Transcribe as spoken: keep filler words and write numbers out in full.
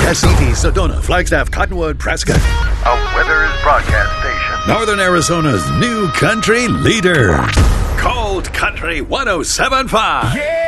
Cassini, Sedona, Flagstaff, Cottonwood, Prescott. A Withers broadcast station. Northern Arizona's new country leader. Cold Country one oh seven point five. Yeah!